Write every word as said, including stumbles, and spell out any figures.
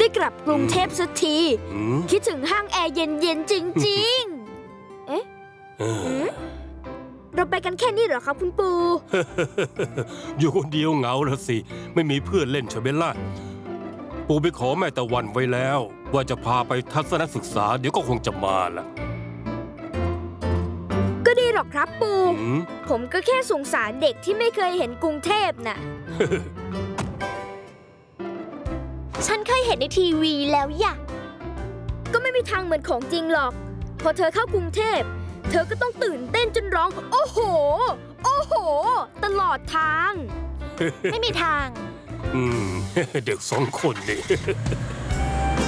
ได้กลับกรุงเทพสักทีคิดถึงห้างแอร์เย็นๆจริงๆเอ๊ะเราไปกันแค่นี้เหรอครับคุณปูอยู่คนเดียวเหงาแล้วสิไม่มีเพื่อนเล่นใช่ไหมล่ะปูไปขอแม่ตะวันไว้แล้วว่าจะพาไปทัศนศึกษาเดี๋ยวก็คงจะมาล่ะก็ดีหรอกครับปูผมก็แค่สงสารเด็กที่ไม่เคยเห็นกรุงเทพน่ะฉันเคยเห็นในทีวีแล้วอย่าก็ไม่มีทางเหมือนของจริงหรอกพอเธอเข้ากรุงเทพเธอก็ต้องตื่นเต้นจนร้องโอ้โหโอ้โหตลอดทางไม่มีทางอืมเด็กสองคนนี่